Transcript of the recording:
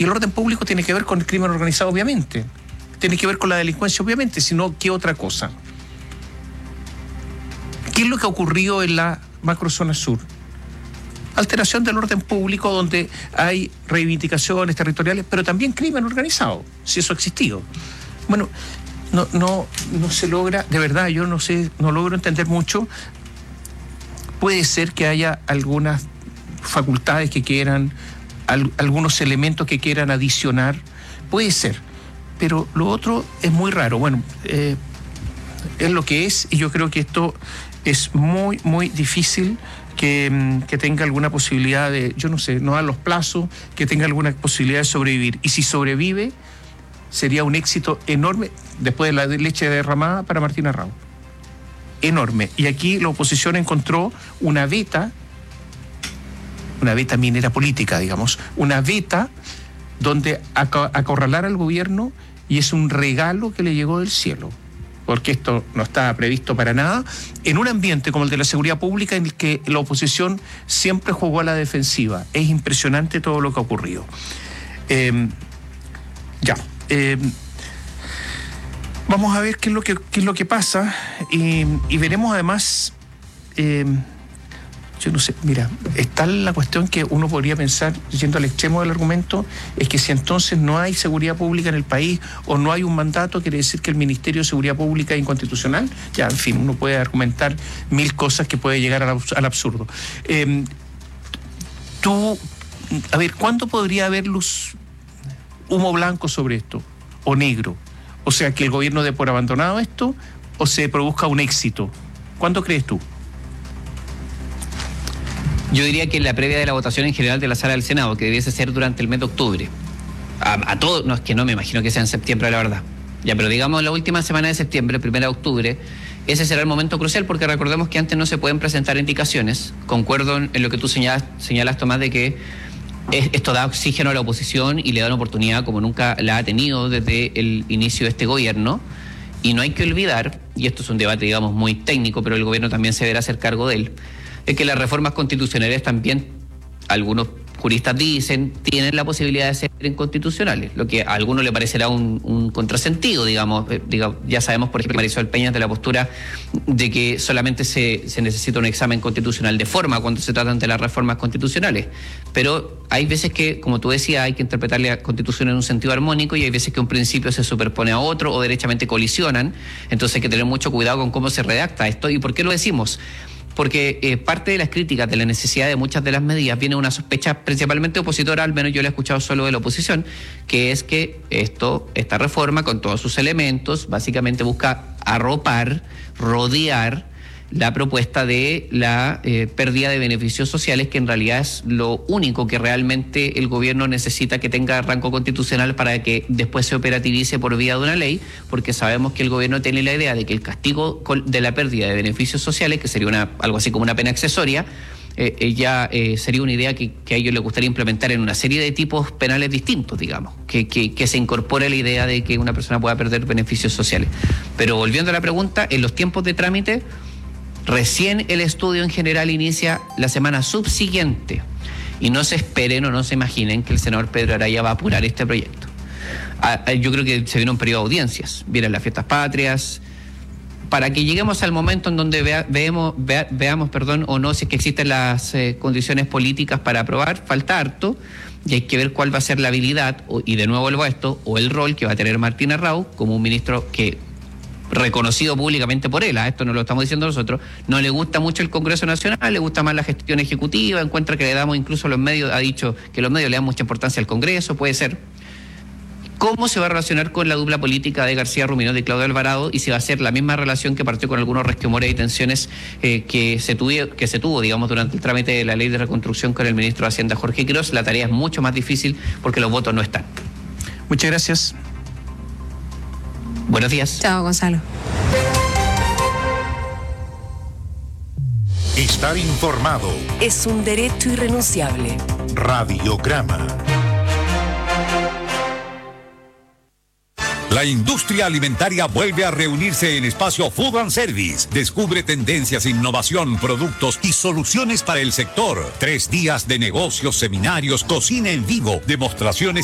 Y el orden público tiene que ver con el crimen organizado, obviamente. Tiene que ver con la delincuencia, obviamente, sino ¿qué otra cosa? ¿Qué es lo que ha ocurrido en la macrozona sur? Alteración del orden público donde hay reivindicaciones territoriales, pero también crimen organizado, si eso ha existido. Bueno, no se logra, de verdad, yo no sé, no logro entender mucho. Puede ser que haya algunas facultades que quieran, algunos elementos que quieran adicionar, puede ser, pero lo otro es muy raro. Bueno, es lo que es, y yo creo que esto es muy, muy difícil que tenga alguna posibilidad de, yo no sé, no dar los plazos, que tenga alguna posibilidad de sobrevivir. Y si sobrevive, sería un éxito enorme después de la leche derramada para Martín Arrau. Enorme. Y aquí la oposición encontró una veta minera política, digamos, una veta donde acorralar al gobierno, y es un regalo que le llegó del cielo, porque esto no estaba previsto para nada, en un ambiente como el de la seguridad pública en el que la oposición siempre jugó a la defensiva. Es impresionante todo lo que ha ocurrido. Vamos a ver qué es lo que pasa, y veremos además, yo no sé, mira, está la cuestión que uno podría pensar, yendo al extremo del argumento, es que si entonces no hay seguridad pública en el país o no hay un mandato, quiere decir que el Ministerio de Seguridad Pública es inconstitucional. Ya, en fin, uno puede argumentar mil cosas que puede llegar al absurdo. A ver, ¿cuándo podría haber humo blanco sobre esto? ¿O negro? O sea, que el gobierno dé por abandonado esto o se produzca un éxito. ¿Cuándo crees tú? Yo diría que la previa de la votación en general de la sala del Senado, que debiese ser durante el mes de octubre. A todos, no, es que no me imagino que sea en septiembre, la verdad. Ya, pero digamos la última semana de septiembre, 1 de octubre, ese será el momento crucial, porque recordemos que antes no se pueden presentar indicaciones. Concuerdo en lo que tú señalas, Tomás, de que esto da oxígeno a la oposición y le da una oportunidad como nunca la ha tenido desde el inicio de este gobierno. Y no hay que olvidar, y esto es un debate, digamos, muy técnico, pero el gobierno también se deberá hacer cargo de él, es que las reformas constitucionales también, algunos juristas dicen, tienen la posibilidad de ser inconstitucionales, lo que a algunos le parecerá un contrasentido, digamos. Ya sabemos, por ejemplo, Marisol Peña de la postura de que solamente se necesita un examen constitucional de forma cuando se tratan de las reformas constitucionales, pero hay veces que, como tú decías, hay que interpretar la Constitución en un sentido armónico, y hay veces que un principio se superpone a otro o derechamente colisionan. Entonces hay que tener mucho cuidado con cómo se redacta esto. ¿Y por qué lo decimos? Porque parte de las críticas de la necesidad de muchas de las medidas viene una sospecha principalmente opositora, al menos yo la he escuchado solo de la oposición, que es que esta reforma, con todos sus elementos, básicamente busca arropar, rodear la propuesta de la pérdida de beneficios sociales, que en realidad es lo único que realmente el gobierno necesita que tenga rango constitucional para que después se operativice por vía de una ley, porque sabemos que el gobierno tiene la idea de que el castigo de la pérdida de beneficios sociales, que sería algo así como una pena accesoria, sería una idea que a ellos les gustaría implementar en una serie de tipos penales distintos, digamos, que se incorpore la idea de que una persona pueda perder beneficios sociales. Pero volviendo a la pregunta, en los tiempos de trámite, recién el estudio en general inicia la semana subsiguiente, y no se esperen o no se imaginen que el senador Pedro Araya va a apurar este proyecto. Yo creo que se viene un periodo de audiencias, vienen las fiestas patrias, para que lleguemos al momento en donde veamos o no, si es que existen las condiciones políticas para aprobar, falta harto, y hay que ver cuál va a ser la habilidad, y de nuevo vuelvo a esto, o el rol que va a tener Martín Arrau como un ministro que, reconocido públicamente por él, esto no lo estamos diciendo nosotros, no le gusta mucho el Congreso Nacional, le gusta más la gestión ejecutiva, encuentra que le damos, incluso los medios, ha dicho que los medios le dan mucha importancia al Congreso, puede ser. ¿Cómo se va a relacionar con la dupla política de García Ruminot y Claudio Alvarado, y si va a ser la misma relación que partió con algunos resquemores y tensiones que se tuvo, digamos, durante el trámite de la ley de reconstrucción con el ministro de Hacienda, Jorge Quiroz? La tarea es mucho más difícil porque los votos no están. Muchas gracias. Buenos días. Chao, Gonzalo. Estar informado es un derecho irrenunciable. Radiograma. La industria alimentaria vuelve a reunirse en Espacio Food and Service. Descubre tendencias, innovación, productos y soluciones para el sector. 3 días de negocios, seminarios, cocina en vivo, demostraciones